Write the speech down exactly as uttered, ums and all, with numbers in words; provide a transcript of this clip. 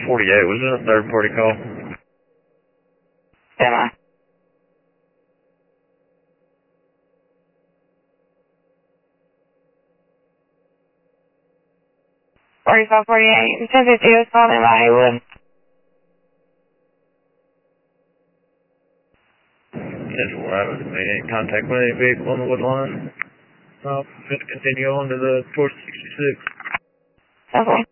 forty-eight, was it a third party call? Am I? forty-five forty-eight, ten fifty was calling about Haywood. Yes, well, I was made any contact with any vehicle on the wood line. I'll continue on to the four sixty-six. Okay.